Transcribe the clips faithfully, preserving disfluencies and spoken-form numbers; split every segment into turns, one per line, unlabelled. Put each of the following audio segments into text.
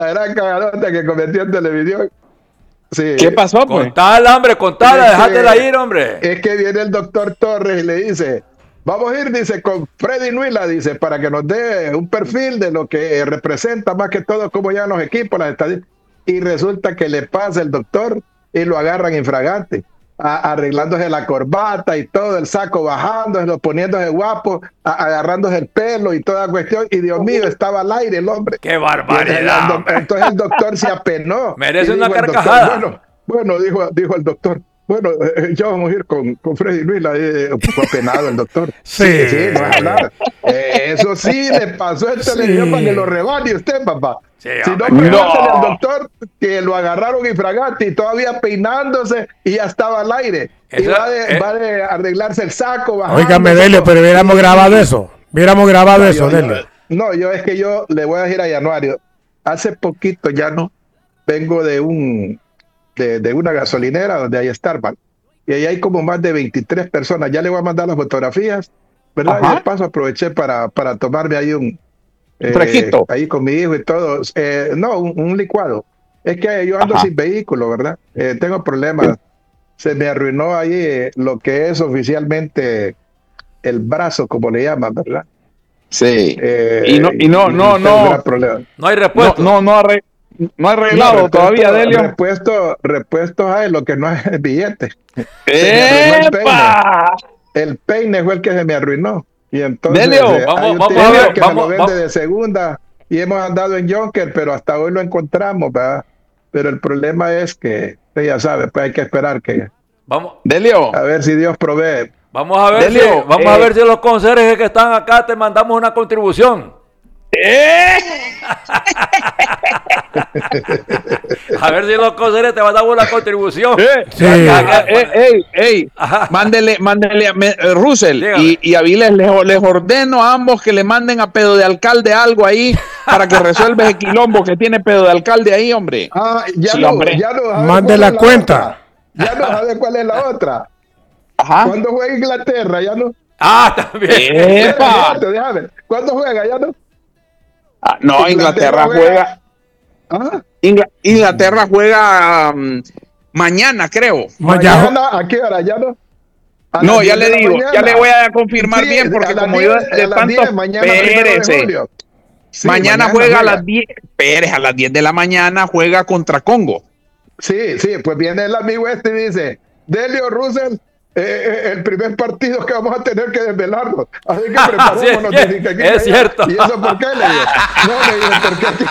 gran cagadota que cometió en televisión. Sí.
¿Qué pasó, pues?
Contala, hombre, contala,
Es
dejátela
que-
ir, hombre.
Es que viene el doctor Torres y le dice, vamos a ir, dice, con Freddy Nuila, dice, para que nos dé un perfil de lo que representa más que todo cómo llegan los equipos, las estadísticas. Y resulta que le pasa el doctor y lo agarran infragante, a- arreglándose la corbata y todo, el saco bajándose, poniéndose guapo, a- agarrándose el pelo y toda cuestión. Y Dios mío, estaba al aire el hombre.
¡Qué
Y el-
barbaridad!
el doc-
hombre.
entonces el doctor se apenó.
Merece
Y
una
dijo el doctor,
carcajada.
bueno, bueno, dijo, dijo el doctor. Bueno, eh, ya vamos a ir con, con Freddy Luis, eh, fue apenado el doctor.
Sí.
sí, no es hablar. Eh, eso sí le pasó en televisión
Sí.
para que lo rebane usted, papá.
Sí,
Si no,
hombre.
pregúntale
No.
al doctor que lo agarraron infragante y todavía peinándose y ya estaba al aire. Y
Eso,
va de,
eh.
va de arreglarse el saco, bajando.
Óigame, Delio, pero hubiéramos grabado eso. Hubiéramos grabado
No,
eso,
yo- yo-
Delio.
no, yo es que yo le voy a decir a Januario, hace poquito ya no vengo de un de, de una gasolinera donde hay Starbucks y ahí hay como más de veintitrés personas. Ya le voy a mandar las fotografías, ¿verdad?
Ajá.
Y de paso aproveché para, para tomarme ahí un eh,
fresquito.
ahí con mi hijo y todo. Eh, no, un, un licuado. Es que yo ando
Ajá.
sin vehículo, ¿verdad? Eh, tengo problemas. Se me arruinó ahí eh, lo que es oficialmente el brazo, como le llaman, ¿verdad?
Sí.
Eh,
y no, y no,
y
no,
tengo un
no.
gran problema.
No hay
No,
repuesto.
no, no, arre- no ha arreglado
No, repuesto-
todavía, Delio.
Repuesto, repuestos hay, lo que no es el billete. Se me arruinó el peine.
¡Epa!
El peine fue el que se me arruinó. Y entonces
Delio,
eh,
vamos-
hay un
vamos
tipo
a ver,
que
vamos-
me lo vende
vamos.
de segunda y hemos andado en Jonker, pero hasta hoy lo encontramos, ¿verdad? Pero el problema es que, usted ya sabe, pues hay que esperar que,
Vamos,
Delio.
a ver si Dios provee.
vamos a ver
Delio,
si, vamos a
eh.
ver si los conserjes que están acá te mandamos una contribución.
¡Eh!
A ver si los conserjes te mandamos una contribución.
¡Eh!
Sí.
Ah, eh, ey, ey,
Ajá.
mándele, mándele a me- eh, Russell
Dígame.
y, y Avilés, les, les ordeno a ambos que le manden a pedo de alcalde algo ahí para que resuelva ese quilombo que tiene pedo de alcalde ahí, hombre.
Ah, ya
Sí,
no,
hombre.
ya no. sabe
Mande
cuál
la
es
cuenta.
otra. Ya no sabe cuál es la otra.
Ajá.
¿Cuándo juega Inglaterra? Ya no.
Ah, también.
¡Epa!
Déjame, déjame. ¿Cuándo juega? Ya no.
Ah, no, Inglaterra juega.
Ah,
Ingla- Inglaterra juega um, mañana, creo.
Mañana.
mañana, ¿a qué hora? ¿Ya no? A
No,
las
ya
diez
le
de la
digo,
mañana.
ya le voy a confirmar
Sí,
bien, porque
a las
como
diez,
yo
a
de
las
tanto.
diez, mañana primero de
Espérese.
julio. Sí,
mañana, juega a las diez. Pérez, a las diez de la mañana juega contra Congo.
Sí, sí, pues viene el amigo este y dice, Delio Russell, eh, eh, el primer partido que vamos a tener que desvelarnos. Así que preparémonos.
Sí, es
dice, que-
es cierto.
¿Y eso por qué? Le digo, no, le digo, ¿por qué?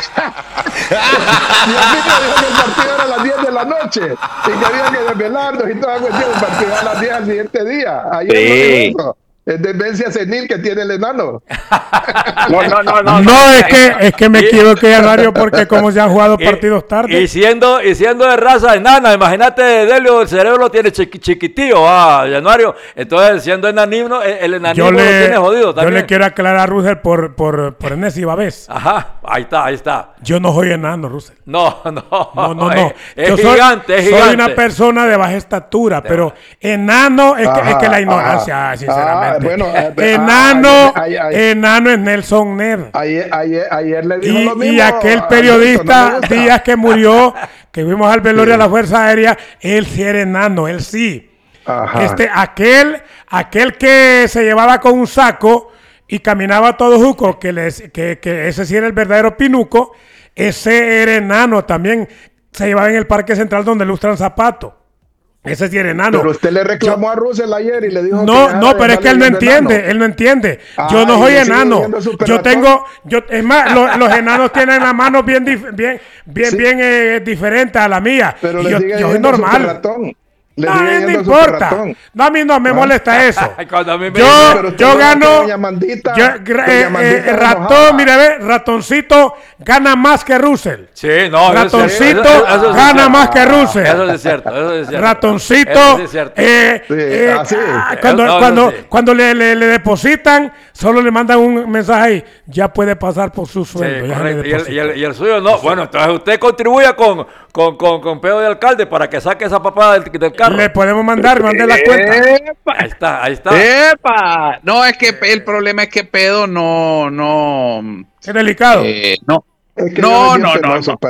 Y a mí me dijo que el partido era a las diez de la noche y que había que desvelarnos y toda cuestión. El partido a las diez al siguiente día. Ayer
Sí.
no dijo eso. Es demencia senil que tiene el enano.
No, no, no, no.
No, es que, es que me
Y-
equivoqué, Januario, porque como se han jugado
Y-
partidos tarde.
Y siendo, y siendo de raza enana, imagínate, Delio, el cerebro lo tiene chiqui- chiquitío, ah, Januario. Entonces, siendo enanimo, el, el enanismo
yo
lo
le,
tiene jodido
yo
también.
le quiero aclarar a Russell por, por, por enésima vez.
Ajá, ahí está, ahí está.
Yo no soy enano, Russell.
No, no,
No, no, no.
Es, es
Yo soy,
gigante, es
soy
gigante.
una persona de baja estatura, pero enano es que, es que la
Ajá,
ignorancia,
ajá.
sinceramente.
Ah, bueno, eh,
enano,
ah, ay, ay, ay.
enano es Nelson Ned.
Ayer, ayer, ayer le dijo
Y,
lo mismo.
y aquel
a-
periodista
no me gusta.
Díaz que murió, que vimos al velorio de la Fuerza Aérea, él sí era enano, él sí.
Ajá.
Este, aquel, aquel que se llevaba con un saco y caminaba todo juco, que, les, que, que ese sí era el verdadero pinuco, ese era enano también, se llevaba en el Parque Central donde lustran zapatos. Ese sí era enano.
Pero usted le reclamó a Russell ayer y le dijo
No,
que
no, pero es que él no entiende,
Él
él no entiende.
Ah,
Yo no
y
soy
le sigue
enano.
viendo su
Yo
pelotón.
tengo, yo, es más, lo- los enanos tienen las manos bien, dif- bien, bien, bien eh, diferentes a la mía.
Pero
Y
le
yo,
sigue
yo soy
viendo su
normal.
ratón. Le
No,
sigue
no
viendo su
importa.
ratón.
No, a mí no me molesta eso.
Cuando a mí me
Yo,
dicen-
pero usted
yo
no ve que
gano.
doña Mandita-
yo, gra-
doña
eh,
Mandita
eh,
se
ratón,
enojaba.
mire, ve, ratoncito gana más que Russell.
Sí, no, eso es cierto,
Ratoncito
eso- eso sí es
gana
cierto.
más que Russell.
Eso es cierto, eso es cierto.
Ratoncito,
Eso sí es cierto.
eh,
Sí,
eh,
así.
ah, cuando,
No, no,
cuando,
sí.
cuando le, le- le depositan, solo le mandan un mensaje ahí, ya puede pasar por su
Sí,
sueldo. ya le
correcto. Y, el,
depositan.
y, el, y el suyo no. Bueno, entonces usted contribuya con, con, con, con pedo de alcalde para que saque esa papada del, del carro.
Le podemos mandar, mande la cuenta.
¡Epa!
Ahí está, ahí está.
¡Epa! No, es que el problema es que pedo no, no,
Es delicado.
eh, no,
Es que
No,
yo soy bien
no, no,
penoso
no.